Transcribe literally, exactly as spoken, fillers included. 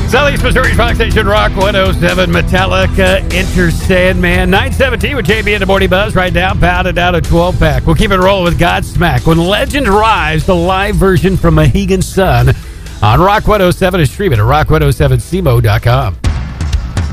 Southeast Missouri's rock station, Rock one oh seven, Metallica, Enter Sandman. nine seventeen with J B and the Morning Buzz right now, pounded out a twelve-pack. We'll keep it rolling with Godsmack. When Legend Rise, the live version from Mohegan Sun on Rock one oh seven, and stream it at rock one oh seven c m o dot com.